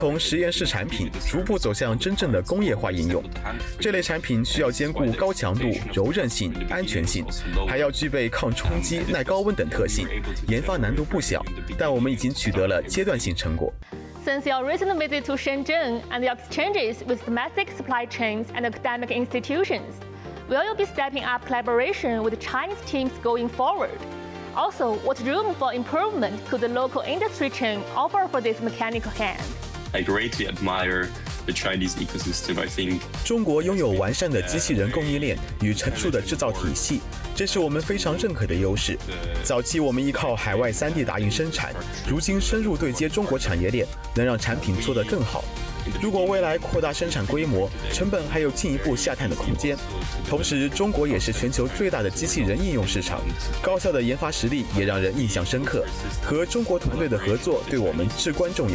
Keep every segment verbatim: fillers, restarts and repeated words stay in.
从实验室产品逐步走向真正的工业化应用。这类产品需要兼顾高强度、柔韧性、安全性，还要具备抗冲击、耐高温等特性，研发难度不小，但我们已经取得了阶段性成果。 Since your recent visit to Shenzhen and your exchanges with domestic supply chains and academic institutions, will you be stepping up collaboration with Chinese teams going forward? Also, what room for improvement could the local industry chain offer for this mechanical hand? I greatly admire the Chinese ecosystem. I think 中国拥有完善的机器人供应链与成熟的制造体系，这是我们非常认可的优势。早期我们依靠海外 三 D 打印生产，如今深入对接中国产业链，能让产品做得更好。如果未来扩大生产规模，成本还有进一步下探的空间。同时，中国也是全球最大的机器人应用市场，高效的研发实力也让人印象深刻。和中国团队的合作对我们至关重要。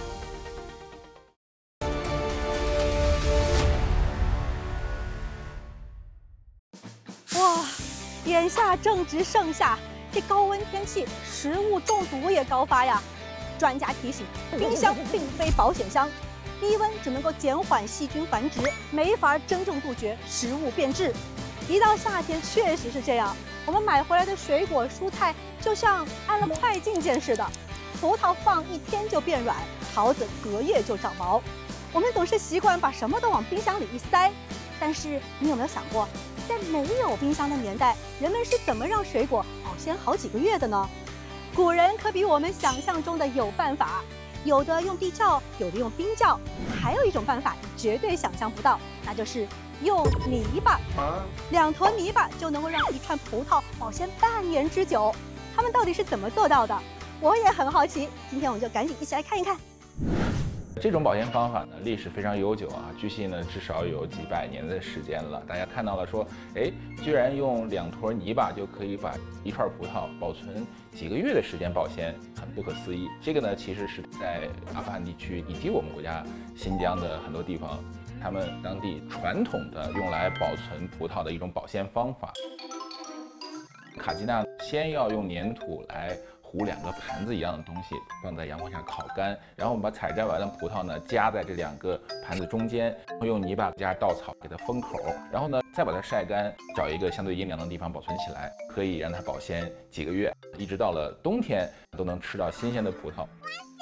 哇，眼下正值盛夏，这高温天气，食物中毒也高发呀。专家提醒，冰箱并非保险箱。低温只能够减缓细菌繁殖，没法真正杜绝食物变质。一到夏天，确实是这样，我们买回来的水果蔬菜就像按了快进键似的，葡萄放一天就变软，桃子隔夜就长毛。我们总是习惯把什么都往冰箱里一塞，但是你有没有想过，在没有冰箱的年代，人们是怎么让水果保鲜好几个月的呢？古人可比我们想象中的有办法。有的用地窖，有的用冰窖，还有一种办法你绝对想象不到，那就是用泥巴。两坨泥巴就能够让一串葡萄保鲜半年之久。他们到底是怎么做到的？我也很好奇。今天我们就赶紧一起来看一看。 这种保鲜方法呢，历史非常悠久啊，据悉呢至少有几百年的时间了。大家看到了说，哎，居然用两坨泥巴就可以把一串葡萄保存几个月的时间保鲜，很不可思议。这个呢，其实是在阿富汗地区以及我们国家新疆的很多地方，他们当地传统的用来保存葡萄的一种保鲜方法。卡基纳先要用粘土来糊两个盘子一样的东西，放在阳光下烤干，然后我们把采摘完的葡萄呢夹在这两个盘子中间，用泥巴加上稻草给它封口，然后呢再把它晒干，找一个相对阴凉的地方保存起来，可以让它保鲜几个月，一直到了冬天都能吃到新鲜的葡萄。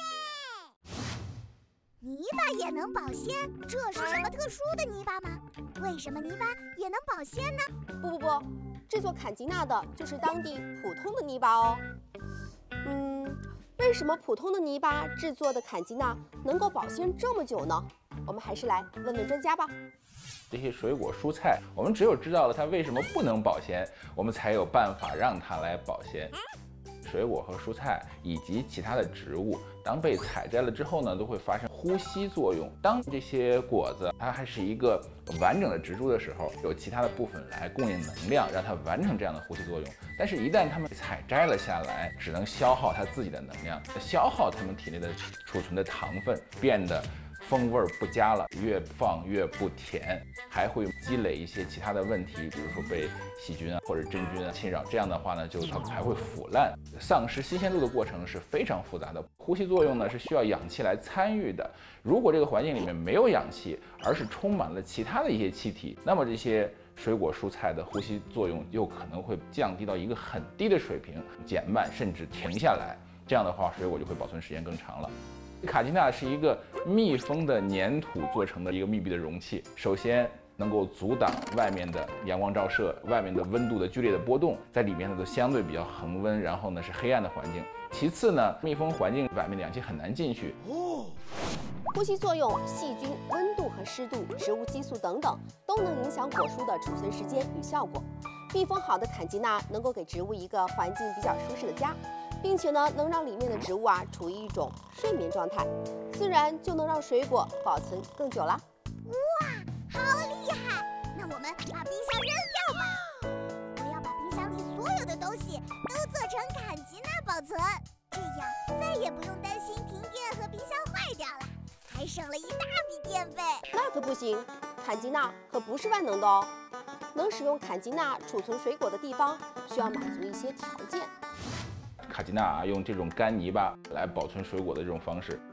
泥巴也能保鲜？这是什么特殊的泥巴吗？为什么泥巴也能保鲜呢？ 不不不，制作坎吉纳的就是当地普通的泥巴哦。嗯，为什么普通的泥巴制作的坎吉纳能够保鲜这么久呢？我们还是来问问专家吧。 这些水果蔬菜，我们只有知道了它为什么不能保鲜，我们才有办法让它来保鲜。水果和蔬菜以及其他的植物，当被采摘了之后呢，都会发生呼吸作用。当这些果子它还是一个完整的植株的时候，有其他的部分来供应能量，让它完成这样的呼吸作用。但是，一旦它们采摘了下来，只能消耗它自己的能量，消耗它们体内的储存的糖分，变得风味不佳了，越放越不甜，还会积累一些其他的问题，比如说被细菌啊或者真菌啊侵扰。这样的话呢，就它还会腐烂，丧失新鲜度的过程是非常复杂的。呼吸作用呢是需要氧气来参与的。如果这个环境里面没有氧气，而是充满了其他的一些气体，那么这些水果蔬菜的呼吸作用又可能会降低到一个很低的水平，减慢甚至停下来。这样的话，水果就会保存时间更长了。卡基纳是一个密封的粘土做成的一个密闭的容器，首先能够阻挡外面的阳光照射，外面的温度的剧烈的波动，在里面呢都相对比较恒温，然后呢是黑暗的环境。其次呢，密封环境外面的氧气很难进去。 呼吸作用、细菌、温度和湿度、植物激素等等，都能影响果蔬的储存时间与效果。密封好的坎吉纳能够给植物一个环境比较舒适的家，并且呢，能让里面的植物啊处于一种睡眠状态，自然就能让水果保存更久啦。 哇，好厉害！那我们把冰箱扔掉吧。我要把冰箱里所有的东西都做成坎吉纳保存，这样再也不用担心停电和冰箱坏掉了，还省了一大笔电费。 那可不行，坎吉纳可不是万能的哦。能使用坎吉纳储存水果的地方，需要满足一些条件。 卡基纳啊，用这种干泥巴来保存水果的这种方式，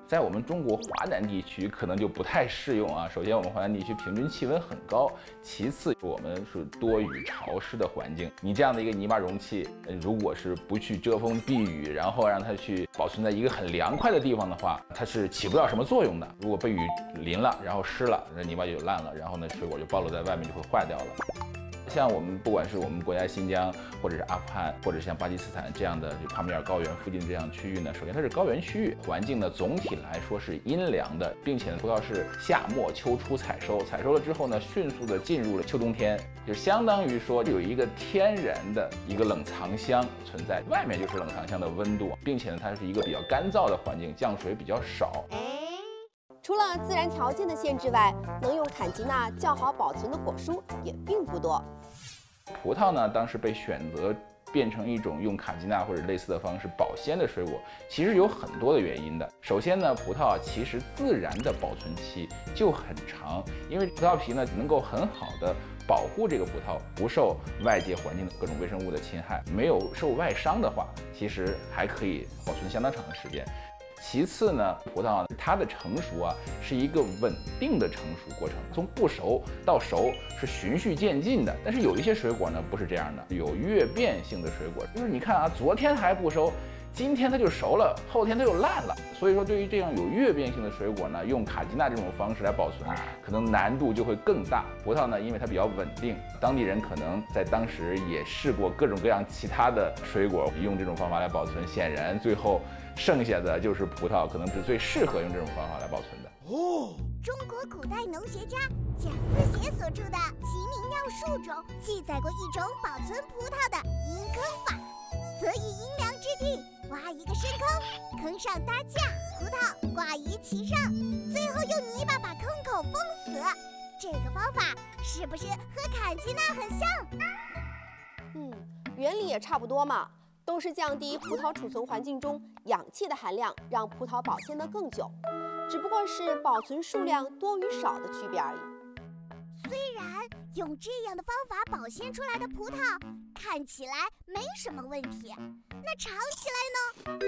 在我们中国华南地区可能就不太适用啊。首先，我们华南地区平均气温很高，其次我们是多雨潮湿的环境。你这样的一个泥巴容器，如果是不去遮风避雨，然后让它去保存在一个很凉快的地方的话，它是起不了什么作用的。如果被雨淋了，然后湿了，那泥巴就烂了，然后呢，水果就暴露在外面，就会坏掉了。像我们不管是我们国家新疆，或者是阿富汗，或者像巴基斯坦这样的就帕米尔高原附近这样区域呢，首先它是高原区域，环境呢总体来说是阴凉的，并且呢葡萄是夏末秋初采收，采收了之后呢，迅速的进入了秋冬天，就相当于说有一个天然的一个冷藏箱存在，外面就是冷藏箱的温度，并且呢它是一个比较干燥的环境，降水比较少。 除了自然条件的限制外，能用坎吉纳较好保存的果蔬也并不多。 葡萄呢，当时被选择变成一种用卡基纳或者类似的方式保鲜的水果，其实有很多的原因的。首先呢，葡萄其实自然的保存期就很长，因为葡萄皮呢能够很好的保护这个葡萄不受外界环境的各种微生物的侵害，没有受外伤的话，其实还可以保存相当长的时间。其次呢，葡萄它的成熟啊是一个稳定的成熟过程，从不熟到熟是循序渐进的。但是有一些水果呢不是这样的，有越变性的水果，就是你看啊，昨天还不熟，今天它就熟了，后天它又烂了。所以说，对于这样有越变性的水果呢，用卡基纳这种方式来保存，可能难度就会更大。葡萄呢，因为它比较稳定，当地人可能在当时也试过各种各样其他的水果，用这种方法来保存，显然最后剩下的就是葡萄，可能是最适合用这种方法来保存的。 哦，中国古代农学家贾思勰所著的《齐民要术》中记载过一种保存葡萄的阴坑法。择以阴凉之地，挖一个深坑，坑上搭架，葡萄挂于其上，最后用泥巴把坑口封死。这个方法是不是和坎吉纳很像？ 嗯，原理也差不多嘛，都是降低葡萄储存环境中氧气的含量，让葡萄保鲜得更久，只不过是保存数量多与少的区别而已。 虽然用这样的方法保鲜出来的葡萄看起来没什么问题，那尝起来呢？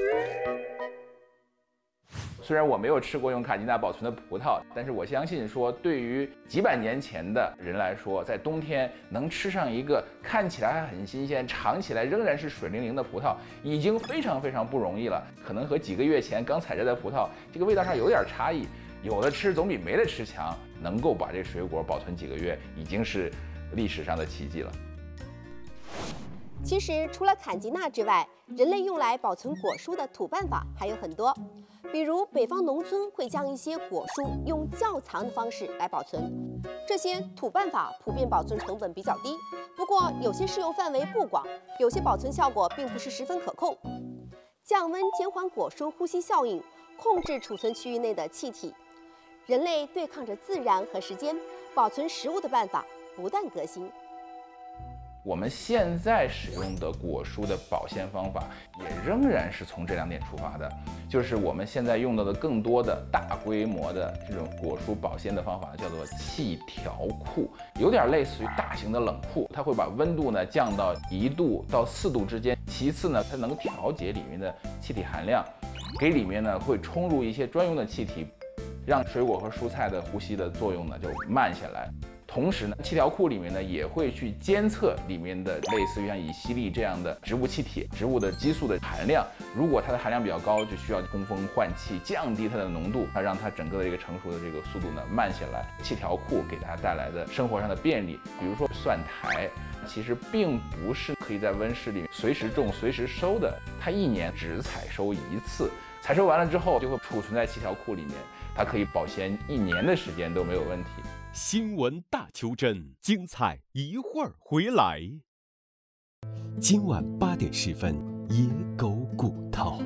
虽然我没有吃过用卡基纳保存的葡萄，但是我相信说，对于几百年前的人来说，在冬天能吃上一个看起来还很新鲜，尝起来仍然是水灵灵的葡萄，已经非常非常不容易了。可能和几个月前刚采摘的葡萄，这个味道上有点差异。有的吃总比没得吃强，能够把这水果保存几个月，已经是历史上的奇迹了。 其实除了坎吉纳之外，人类用来保存果蔬的土办法还有很多，比如北方农村会将一些果蔬用窖藏的方式来保存，这些土办法普遍保存成本比较低，不过有些适用范围不广，有些保存效果并不是十分可控。降温减缓果蔬呼吸效应，控制储存区域内的气体。人类对抗着自然和时间，保存食物的办法不断革新。 我们现在使用的果蔬的保鲜方法，也仍然是从这两点出发的，就是我们现在用到的更多的大规模的这种果蔬保鲜的方法，叫做气调库，有点类似于大型的冷库，它会把温度呢降到一度到四度之间。其次呢，它能调节里面的气体含量，给里面呢会冲入一些专用的气体，让水果和蔬菜的呼吸的作用呢就慢下来。同时呢，气调库里面呢也会去监测里面的类似于像乙烯利这样的植物气体、植物的激素的含量。如果它的含量比较高，就需要通风换气，降低它的浓度，让它整个的这个成熟的这个速度呢慢下来。气调库给大家带来的生活上的便利，比如说蒜苔，其实并不是可以在温室里随时种、随时收的，它一年只采收一次，采收完了之后就会储存在气调库里面，它可以保鲜一年的时间都没有问题。 新闻大求真，精彩一会儿回来。今晚八点十分，野狗骨头。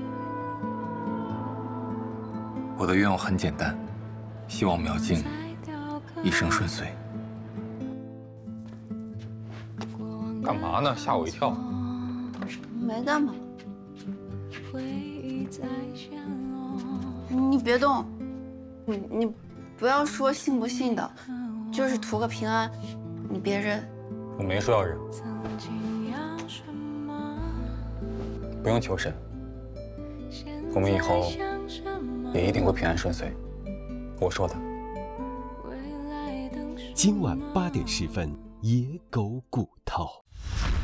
我的愿望很简单，希望苗静一生顺遂。 干嘛呢？吓我一跳。 没干嘛。你别动，你你不要说信不信的，就是图个平安，你别认。 我没说要认，不用求神，我们以后也一定会平安顺遂。我说的。 今晚八点十分，野狗骨头。